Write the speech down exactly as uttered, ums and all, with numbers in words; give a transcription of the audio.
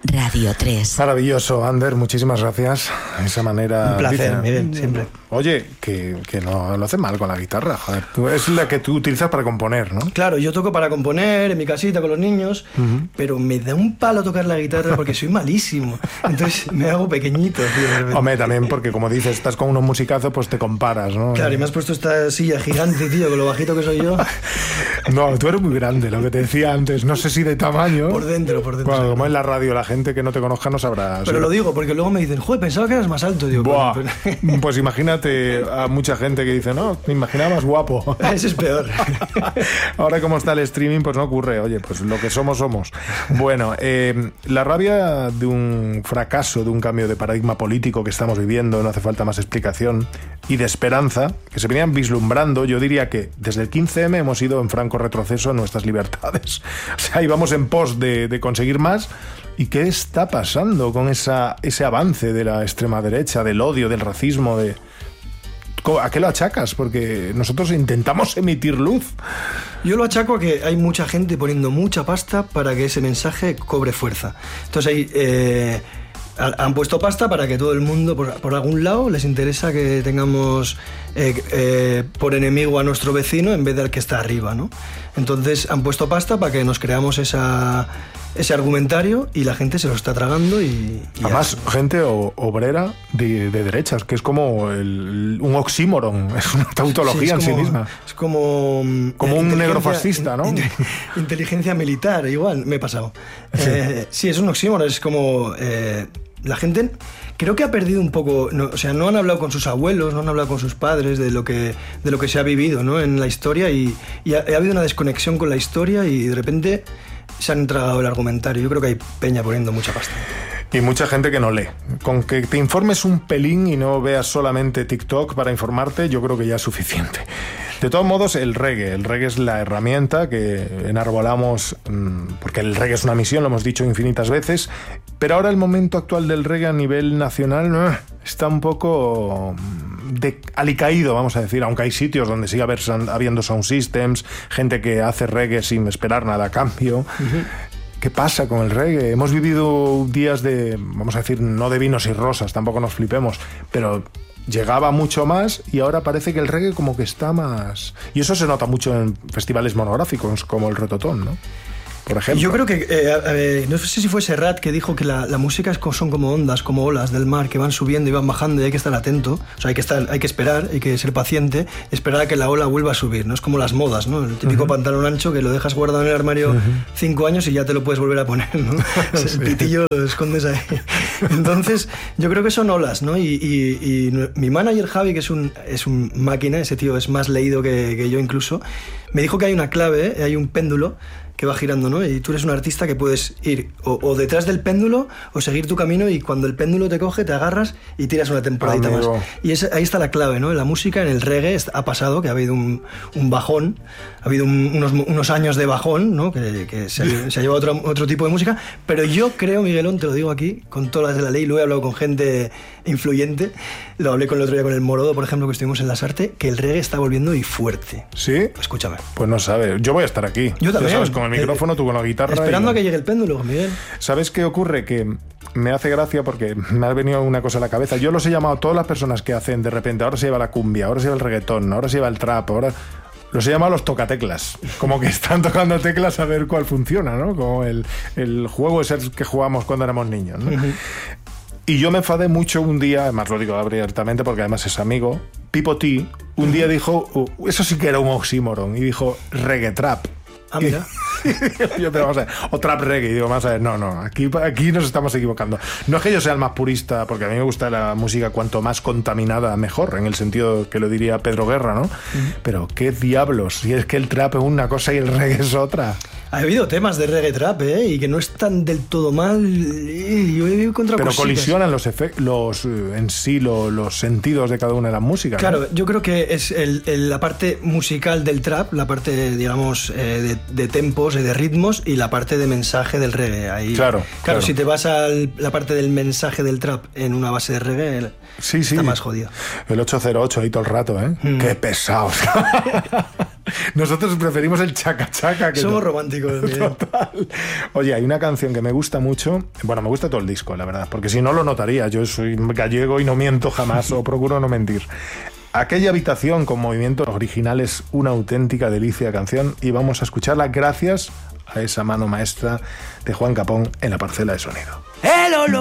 Radio tres. Maravilloso, Ander, muchísimas gracias. Esa manera... Un placer, dice, Miguel, siempre. Oye, que, que no lo hace mal con la guitarra, joder. Tú, es la que tú utilizas para componer, ¿no? Claro, yo toco para componer en mi casita con los niños, uh-huh. pero me da un palo tocar la guitarra porque soy malísimo. Entonces me hago pequeñito, tío. Hombre, también porque, como dices, estás con unos musicazos, pues te comparas, ¿no? Claro, y me has puesto esta silla gigante, tío, con lo bajito que soy yo. No, tú eres muy grande, lo que te decía antes. No sé si de tamaño. Por dentro, por dentro. Bueno, como en la radio, la gente que no te conozca no sabrá. Pero ¿sí? Lo digo porque luego me dicen, joder, pensaba que eras más alto. Digo, Buah, pero... pues imagínate a mucha gente que dice, no, me imaginaba más guapo. Ese es peor. Ahora como está el streaming, pues no ocurre. Oye, pues lo que somos, somos. Bueno, eh, la rabia de un fracaso, de un cambio de paradigma político que estamos viviendo, no hace falta más explicación, y de esperanza, que se venían vislumbrando, yo diría que desde el quince eme hemos ido en franco retroceso en nuestras libertades. O sea, íbamos en pos de, de conseguir más. ¿Y qué está pasando con esa, ese avance de la extrema derecha, del odio, del racismo? De... ¿A qué lo achacas? Porque nosotros intentamos emitir luz. Yo lo achaco a que hay mucha gente poniendo mucha pasta para que ese mensaje cobre fuerza. Entonces hay... Eh... han puesto pasta para que todo el mundo, por, por algún lado, les interesa que tengamos eh, eh, por enemigo a nuestro vecino en vez del que está arriba, ¿no? Entonces han puesto pasta para que nos creamos esa, ese argumentario y la gente se lo está tragando y... y además, ya. gente o, obrera de, de derechas, que es como el, un oxímoron, es una tautología sí, es en como, sí misma. Es como... Como eh, un negro fascista, ¿no? In, inteligencia militar, igual, me he pasado. Sí, eh, sí es un oxímoron, es como... Eh, la gente creo que ha perdido un poco, no, o sea, no han hablado con sus abuelos, no han hablado con sus padres de lo que, de lo que se ha vivido, ¿no? En la historia y, y ha, ha habido una desconexión con la historia y de repente se han tragado el argumentario. Yo creo que hay peña poniendo mucha pasta. Y mucha gente que no lee. Con que te informes un pelín y no veas solamente TikTok para informarte, yo creo que ya es suficiente. De todos modos, el reggae. El reggae es la herramienta que enarbolamos, porque el reggae es una misión, lo hemos dicho infinitas veces, pero ahora el momento actual del reggae a nivel nacional está un poco de alicaído, vamos a decir, aunque hay sitios donde sigue habiendo sound systems, gente que hace reggae sin esperar nada a cambio. Uh-huh. ¿Qué pasa con el reggae? Hemos vivido días de, vamos a decir, no de vinos y rosas, tampoco nos flipemos, pero llegaba mucho más y ahora parece que el reggae como que está más... Y eso se nota mucho en festivales monográficos como el Rototón, ¿no? Por ejemplo. Yo creo que, eh, eh, no sé si fue Serrat que dijo que la, la música es, son como ondas, como olas del mar que van subiendo y van bajando y hay que estar atento, o sea, hay que, estar, hay que esperar, hay que ser paciente, esperar a que la ola vuelva a subir, ¿no? Es como las modas, ¿no? El típico uh-huh. pantalón ancho que lo dejas guardado en el armario uh-huh. cinco años y ya te lo puedes volver a poner, ¿no? Sí. El pitillo lo escondes ahí. Entonces, yo creo que son olas, ¿no? Y, y, y mi manager Javi, que es un, es un máquina, ese tío es más leído que, que yo incluso, me dijo que hay una clave, ¿eh? Hay un péndulo que va girando, ¿no? Y tú eres un artista que puedes ir o, o detrás del péndulo o seguir tu camino y cuando el péndulo te coge te agarras y tiras una temporadita Amigo. más. Y es, ahí está la clave, ¿no? La música, en el reggae ha pasado, que ha habido un, un bajón, ha habido un, unos, unos años de bajón, ¿no? Que, que se, se ha llevado otro, otro tipo de música, pero yo creo, Miguelón, te lo digo aquí, con todas las de la ley, lo he hablado con gente influyente, lo hablé con el otro día con el Morodo, por ejemplo, que estuvimos en Las Artes, que el reggae está volviendo y fuerte. ¿Sí? Escúchame. Pues no sabes, yo voy a estar aquí. Yo también. Sabes, con el micrófono, tú con la guitarra. Esperando y... a que llegue el péndulo, Miguel. ¿Sabes qué ocurre? Que me hace gracia porque me ha venido una cosa a la cabeza. Yo los he llamado a todas las personas que hacen de repente, ahora se lleva la cumbia, ahora se lleva el reggaetón, ahora se lleva el trap, ahora... Los he llamado los tocateclas, como que están tocando teclas a ver cuál funciona, ¿no? Como el, el juego ese que jugábamos cuando éramos niños, ¿no? Uh-huh. Y yo me enfadé mucho un día, además lo digo abiertamente porque además es amigo, Pipo T, un día dijo, uh, eso sí que era un oxímoron, y dijo reggae trap. Ah, mira. Yo, pero vamos a ver, o trap reggae, y digo, vamos a ver, no, no, aquí, aquí nos estamos equivocando. No es que yo sea el más purista, porque a mí me gusta la música cuanto más contaminada mejor, en el sentido que lo diría Pedro Guerra, ¿no? Uh-huh. Pero qué diablos, si es que el trap es una cosa y el reggae es otra. Ha habido temas de reggae trap, ¿eh? Y que no están del todo mal. Yo he encontrado Pero cositas. colisionan los efectos, los en sí, lo, los sentidos de cada una de las músicas. Claro, ¿no? yo creo que es el, el, la parte musical del trap, la parte, digamos, eh, de, de tempos y de ritmos, y la parte de mensaje del reggae. Ahí, claro, claro, claro. Si te vas a la parte del mensaje del trap en una base de reggae, sí, sí. está más jodido. El ocho cero ocho ahí todo el rato, ¿eh? Mm. Qué pesados. Nosotros preferimos el chaca chaca. Que Somos no. románticos. Total. Oye, hay una canción que me gusta mucho. Bueno, me gusta todo el disco, la verdad, porque si no lo notaría. Yo soy gallego y no miento jamás, o procuro no mentir. Aquella habitación con movimientos originales, una auténtica delicia de canción, y vamos a escucharla gracias a esa mano maestra de Juan Capón en la parcela de sonido. El olor